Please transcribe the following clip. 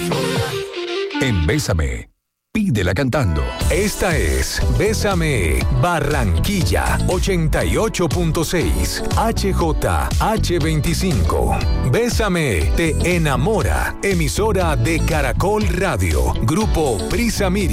En Bésame, pídela cantando. Esta es Bésame Barranquilla 88.6 HJH25. Bésame te enamora. Emisora de Caracol Radio. Grupo Prisa Media.